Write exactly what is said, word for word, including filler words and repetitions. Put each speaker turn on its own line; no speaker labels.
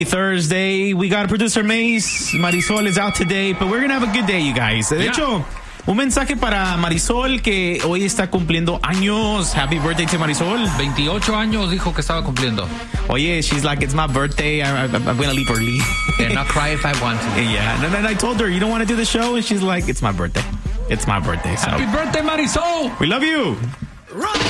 Thursday, we got producer Mace. Marisol is out today, but we're gonna have a good day, you guys. De
yeah.
hecho, un mensaje para Marisol que hoy está cumpliendo años. Happy birthday to Marisol.
veintiocho años dijo que estaba cumpliendo.
Oye, she's like, it's my birthday. I, I, I'm gonna leave early.
And not cry if I want to.
Yeah, and then I told her, you don't want to do the show? And she's like, it's my birthday. It's my birthday. So.
Happy birthday, Marisol.
We love you.
Run.